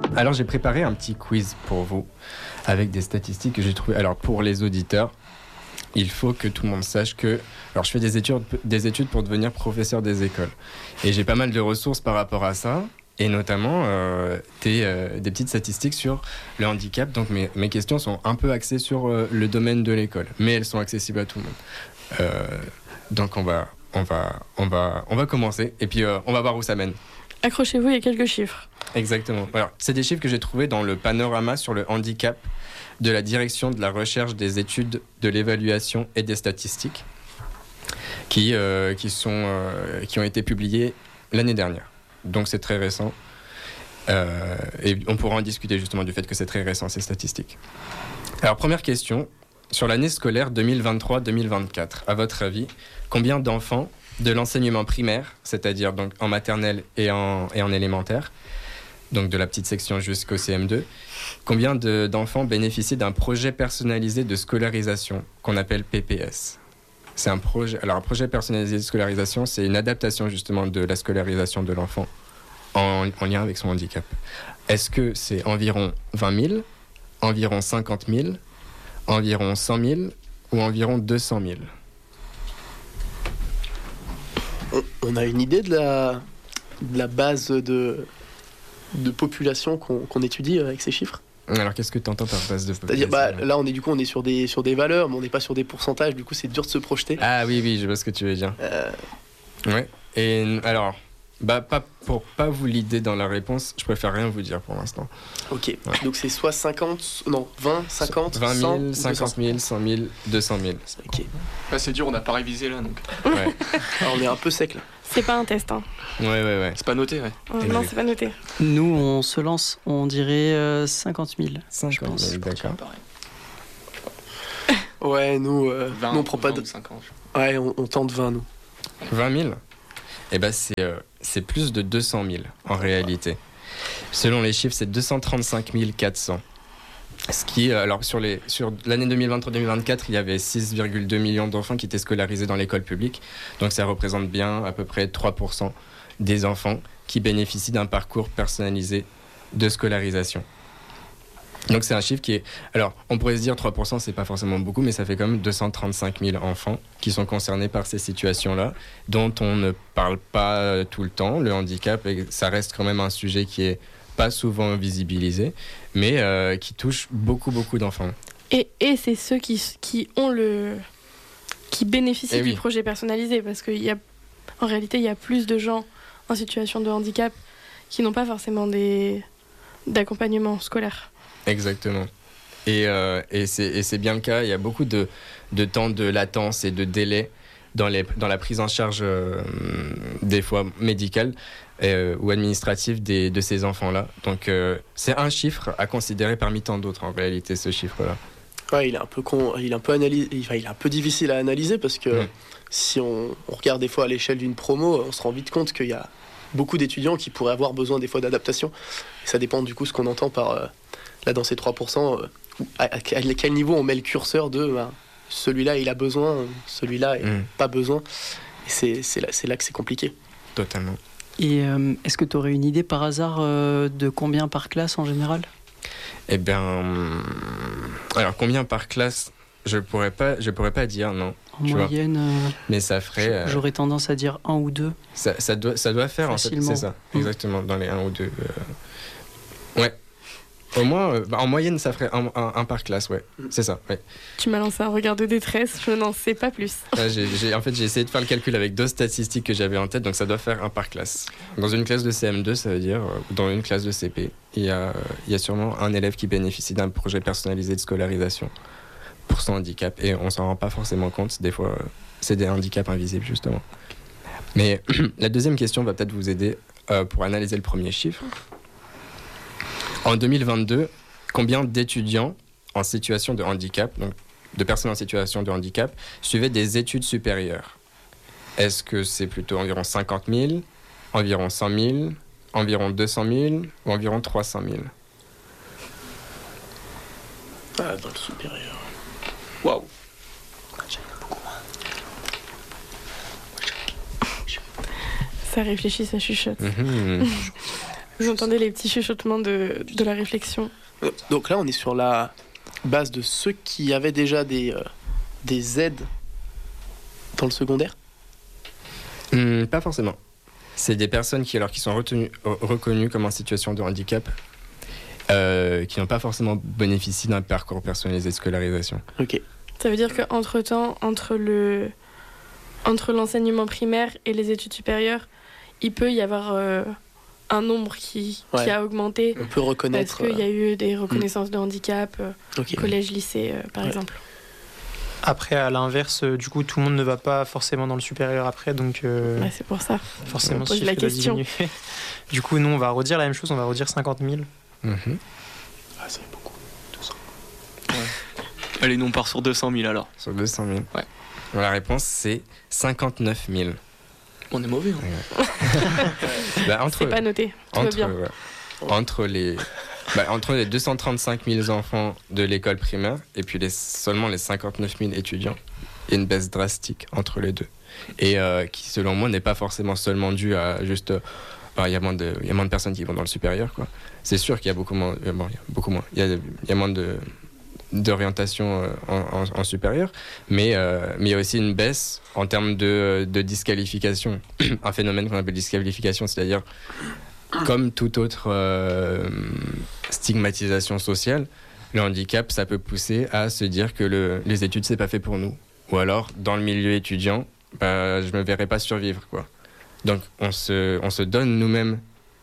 Alors j'ai préparé un petit quiz pour vous avec des statistiques que j'ai trouvées. Alors pour les auditeurs, il faut que tout le monde sache que... Alors je fais des études pour devenir professeur des écoles. Et j'ai pas mal de ressources par rapport à ça, et notamment des petites statistiques sur le handicap. Donc mes questions sont un peu axées sur le domaine de l'école, mais elles sont accessibles à tout le monde. Donc on va commencer, et puis on va voir où ça mène. Accrochez-vous, il y a quelques chiffres. Exactement. Alors, c'est des chiffres que j'ai trouvés dans le panorama sur le handicap de la direction de la recherche, des études, de l'évaluation et des statistiques qui ont été publiés l'année dernière. Donc c'est très récent. Et on pourra en discuter justement du fait que c'est très récent, ces statistiques. Alors, première question. Sur l'année scolaire 2023-2024, à votre avis, combien d'enfants de l'enseignement primaire, c'est-à-dire donc en maternelle et en élémentaire, donc de la petite section jusqu'au CM2, combien d'enfants bénéficient d'un projet personnalisé de scolarisation qu'on appelle PPS? C'est un projet personnalisé de scolarisation, c'est une adaptation justement de la scolarisation de l'enfant en lien avec son handicap. Est-ce que c'est environ 20 000, environ 50 000, environ 100 000 ou environ 200 000? On a une idée de la base de population qu'on étudie avec ces chiffres? Alors, qu'est-ce que tu entends par base de population? C'est-à-dire, là, on est sur des valeurs, mais on n'est pas sur des pourcentages, du coup, c'est dur de se projeter. Ah oui, je vois ce que tu veux dire. Ouais. Et alors, pour pas vous l'idée dans la réponse, je préfère rien vous dire pour l'instant. Ok, ouais. Donc c'est soit 20, 50, 20 000, 100, 50 000, 100 000, 200 000. Ok. Là, c'est dur, on n'a pas révisé là, donc. Ouais. Alors, on est un peu sec là. C'est pas un test, hein. Ouais. C'est pas noté, ouais. Non, c'est pas noté. Nous, on se lance, on dirait 50 000. 50 000, d'accord. Ouais, nous, 20, nous on prend pas de... 50. Ouais, on tente 20, nous. 20 000? Eh ben, c'est plus de 200 000 en réalité. Selon les chiffres, c'est 235 400. Ce qui, alors sur l'année 2023-2024, il y avait 6,2 millions d'enfants qui étaient scolarisés dans l'école publique. Donc ça représente bien à peu près 3% des enfants qui bénéficient d'un parcours personnalisé de scolarisation. Donc c'est un chiffre qui est... Alors on pourrait se dire 3%, c'est pas forcément beaucoup, mais ça fait quand même 235 000 enfants qui sont concernés par ces situations-là, dont on ne parle pas tout le temps. Le handicap, ça reste quand même un sujet qui est pas souvent visibilisé, mais qui touche beaucoup d'enfants. Et c'est ceux qui bénéficient du projet personnalisé, parce qu'en réalité, il y a plus de gens en situation de handicap qui n'ont pas forcément d'accompagnement scolaire. Exactement. Et c'est bien le cas. Il y a beaucoup de temps de latence et de délai dans la prise en charge, des fois médicale ou administrative de ces enfants-là. Donc, c'est un chiffre à considérer parmi tant d'autres, en réalité, ce chiffre-là. Ouais, il est un peu difficile à analyser parce que si on regarde des fois à l'échelle d'une promo, on se rend vite compte qu'il y a beaucoup d'étudiants qui pourraient avoir besoin des fois d'adaptation. Et ça dépend du coup ce qu'on entend par... Là, dans ces 3%, à quel niveau on met le curseur de celui-là, il a besoin, celui-là, il n'a pas besoin. Et c'est là que c'est compliqué. Totalement. Et est-ce que tu aurais une idée par hasard de combien par classe en général? Eh bien, alors combien par classe? Je pourrais pas dire, non. En moyenne, mais ça ferait... j'aurais tendance à dire 1 ou 2. Ça doit faire, facilement. En fait, c'est ça. Exactement, dans les 1 ou 2. Ouais. Au moins, en moyenne, ça ferait un par classe, ouais. C'est ça, ouais. Tu m'as lancé un regard de détresse, je n'en sais pas plus. J'ai essayé de faire le calcul avec d'autres statistiques que j'avais en tête, donc ça doit faire un par classe. Dans une classe de CM2, ça veut dire, dans une classe de CP, il y a sûrement un élève qui bénéficie d'un projet personnalisé de scolarisation pour son handicap, et on s'en rend pas forcément compte. Des fois, c'est des handicaps invisibles, justement. Mais la deuxième question va peut-être vous aider pour analyser le premier chiffre. En 2022, combien d'étudiants en situation de handicap, donc de personnes en situation de handicap, suivaient des études supérieures? Est-ce que c'est plutôt environ 50 000, environ 100 000, environ 200 000 ou environ 300 000? Dans le supérieur. Waouh! Ça réfléchit, ça chuchote. J'entendais les petits chuchotements de la réflexion. Donc là, on est sur la base de ceux qui avaient déjà des aides dans le secondaire. Pas forcément. C'est des personnes qui sont reconnues comme en situation de handicap, qui n'ont pas forcément bénéficié d'un parcours personnalisé de scolarisation. Ok. Ça veut dire qu'entre-temps, entre l'enseignement primaire et les études supérieures, il peut y avoir un nombre qui a augmenté. On peut reconnaître. Parce qu'il y a eu des reconnaissances de handicap, collège, lycée, par exemple. Après, à l'inverse, du coup, tout le monde ne va pas forcément dans le supérieur après, donc c'est pour ça. Forcément, ce chiffre la question. Va diminuer. Du coup, nous, on va redire la même chose, on va redire 50 000. Ah, c'est beaucoup. 200. Ouais. Allez, nous, on part sur 200 000 alors. Sur 200 000. Ouais. La réponse, c'est 59 000. On est mauvais. Hein. C'est pas noté. Tout va bien. Entre les 235 000 enfants de l'école primaire et puis seulement les 59 000 étudiants, il y a une baisse drastique entre les deux. Et qui, selon moi, n'est pas forcément seulement due à juste... il y a moins de personnes qui vont dans le supérieur, quoi. C'est sûr qu'il y a beaucoup moins. Il y a moins d'orientation en supérieur, mais il y a aussi une baisse en termes de disqualification. Un phénomène qu'on appelle disqualification, c'est-à-dire, comme toute autre stigmatisation sociale, le handicap, ça peut pousser à se dire que les études, c'est pas fait pour nous. Ou alors, dans le milieu étudiant, je me verrai pas survivre, quoi. Donc, on se donne nous-mêmes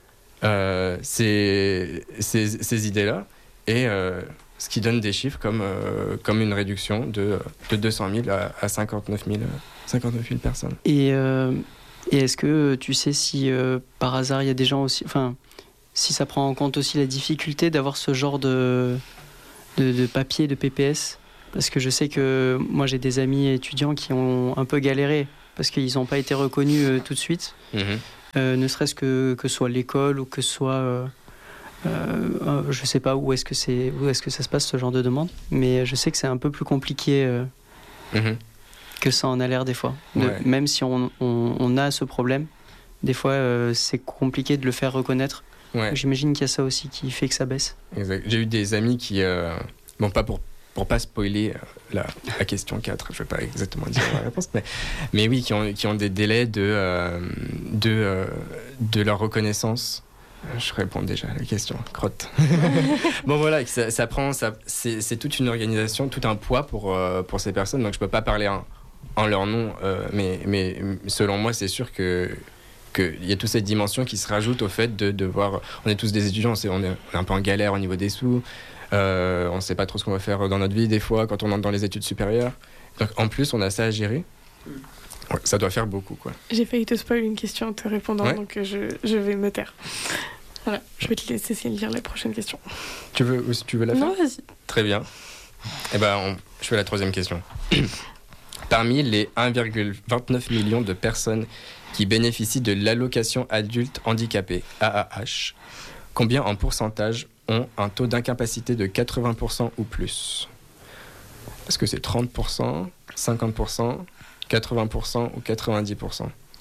ces idées-là, et ce qui donne des chiffres comme une réduction de 200 000 à 59 000 personnes. Et est-ce que tu sais si par hasard il y a des gens aussi, enfin, si ça prend en compte aussi la difficulté d'avoir ce genre de papier, de PPS? Parce que je sais que moi j'ai des amis étudiants qui ont un peu galéré parce qu'ils n'ont pas été reconnus tout de suite, ne serait-ce que soit l'école ou que soit je sais pas où est-ce que ça se passe ce genre de demande, mais je sais que c'est un peu plus compliqué que ça en a l'air des fois. Même si on a ce problème, des fois c'est compliqué de le faire reconnaître. J'imagine qu'il y a ça aussi qui fait que ça baisse. Exact. J'ai eu des amis qui pas pour pas spoiler la question 4, je vais pas exactement dire la réponse, mais oui, qui ont des délais de leur reconnaissance. Je réponds déjà à la question, crotte. Bon voilà, c'est toute une organisation, tout un poids pour ces personnes, donc je peux pas parler en leur nom, mais selon moi, c'est sûr qu'il y a toute cette dimension qui se rajoute au fait de devoir... On est tous des étudiants, on est un peu en galère au niveau des sous, on ne sait pas trop ce qu'on va faire dans notre vie des fois quand on entre dans les études supérieures. Donc en plus, on a ça à gérer. Ouais, ça doit faire beaucoup, quoi. J'ai failli te spoiler une question en te répondant, donc je vais me taire. Voilà, je vais te laisser lire la prochaine question. Tu veux la faire? Non, vas-y. Très bien. Je fais la troisième question. Parmi les 1,29 million de personnes qui bénéficient de l'allocation adulte handicapé, AAH, combien en pourcentage ont un taux d'incapacité de 80% ou plus? Est-ce que c'est 30%, 50%, 80% ou 90%?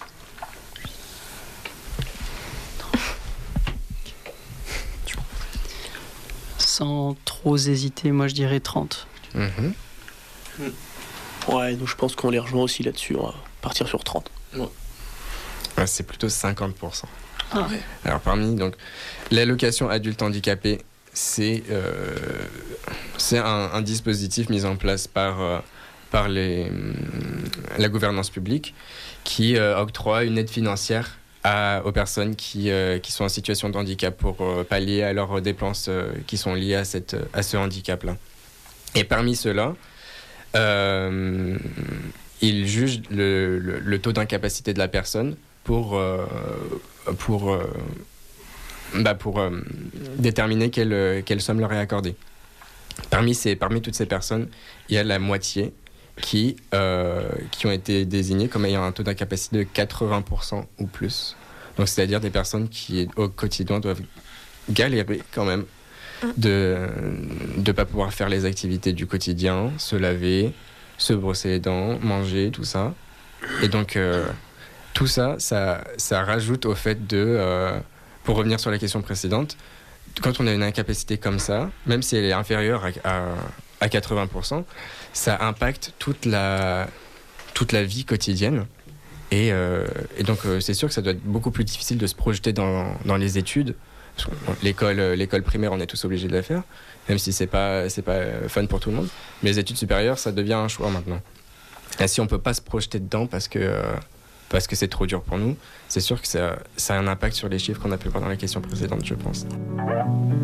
Sans trop hésiter, moi je dirais 30. Ouais, donc je pense qu'on les rejoint aussi là-dessus. On va partir sur 30. Ouais, c'est plutôt 50%. Ah ouais. Alors parmi l'allocation adulte handicapé, c'est un dispositif mis en place par la gouvernance publique qui octroie une aide financière aux personnes qui sont en situation de handicap pour pallier à leurs dépenses qui sont liées à ce handicap-là. Et parmi ceux-là, ils jugent le taux d'incapacité de la personne pour déterminer quelle somme leur est accordée. Parmi toutes ces personnes, il y a la moitié qui ont été désignées comme ayant un taux d'incapacité de 80% ou plus. Donc c'est-à-dire des personnes qui au quotidien doivent galérer quand même de ne pas pouvoir faire les activités du quotidien, se laver, se brosser les dents, manger, tout ça. Et donc tout ça rajoute au fait pour revenir sur la question précédente, quand on a une incapacité comme ça, même si elle est inférieure à 80%, ça impacte toute la vie quotidienne. Et donc, c'est sûr que ça doit être beaucoup plus difficile de se projeter dans les études. L'école primaire, on est tous obligés de la faire, même si c'est pas fun pour tout le monde. Mais les études supérieures, ça devient un choix maintenant. Et si on peut pas se projeter dedans parce que c'est trop dur pour nous, c'est sûr que ça a un impact sur les chiffres qu'on a pu voir dans la question précédente, je pense.